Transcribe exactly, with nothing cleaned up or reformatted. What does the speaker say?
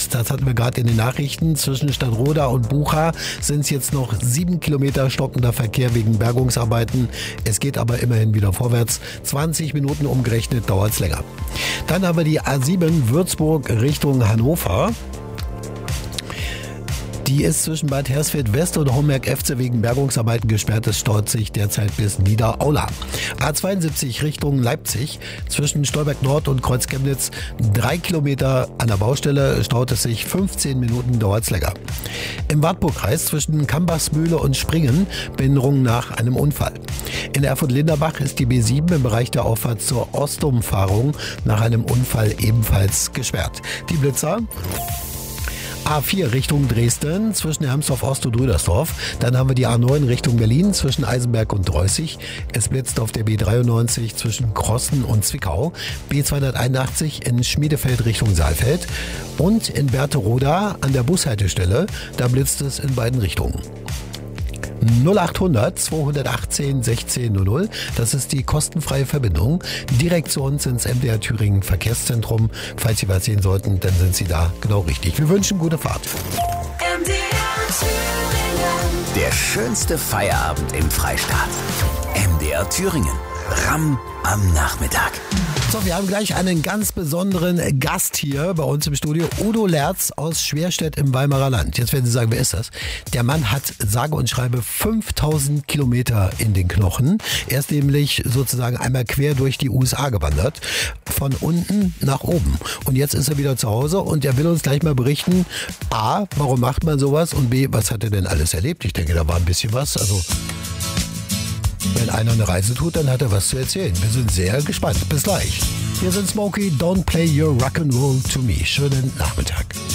Das hatten wir gerade in den Nachrichten. Zwischen Stadtroda und Bucha sind es jetzt noch sieben Kilometer stockender Verkehr wegen Bergungsarbeiten. Es geht aber immerhin wieder vorwärts. zwanzig Minuten umgerechnet dauert es länger. Dann haben wir die A sieben Würzburg Richtung Hannover. Die ist zwischen Bad Hersfeld West und Homberg-F C wegen Bergungsarbeiten gesperrt. Es staut sich derzeit bis Niederaula. A zweiundsiebzig Richtung Leipzig. Zwischen Stolberg Nord und Kreuz Chemnitz drei Kilometer an der Baustelle staut es sich. fünfzehn Minuten dauert es länger. Im Wartburgkreis zwischen Kambachsmühle und Springen Behinderung nach einem Unfall. In Erfurt-Linderbach ist die B sieben im Bereich der Auffahrt zur Ostumfahrung nach einem Unfall ebenfalls gesperrt. Die Blitzer: A vier Richtung Dresden zwischen Hermsdorf Ost und Rüdersdorf. Dann haben wir die A neun Richtung Berlin zwischen Eisenberg und Dreußig. Es blitzt auf der B dreiundneunzig zwischen Krossen und Zwickau. B zweihunderteinundachtzig in Schmiedefeld Richtung Saalfeld. Und in Berthe-Roda an der Bushaltestelle, da blitzt es in beiden Richtungen. null achthundert zweihundertachtzehn sechzehn null null. Das ist die kostenfreie Verbindung direkt zu uns ins M D R Thüringen Verkehrszentrum. Falls Sie was sehen sollten, dann sind Sie da genau richtig. Wir wünschen gute Fahrt. M D R Thüringen. Der schönste Feierabend im Freistaat. M D R Thüringen. Ramm am Nachmittag. So, wir haben gleich einen ganz besonderen Gast hier bei uns im Studio. Udo Lerz aus Schwerstedt im Weimarer Land. Jetzt werden Sie sagen, wer ist das? Der Mann hat sage und schreibe fünftausend Kilometer in den Knochen. Er ist nämlich sozusagen einmal quer durch die U S A gewandert. Von unten nach oben. Und jetzt ist er wieder zu Hause und er will uns gleich mal berichten, A, warum macht man sowas? Und B, was hat er denn alles erlebt? Ich denke, da war ein bisschen was. Also, wenn einer eine Reise tut, dann hat er was zu erzählen. Wir sind sehr gespannt. Bis gleich. Hier sind Smokey, Don't Play Your Rock'n'Roll to Me. Schönen Nachmittag.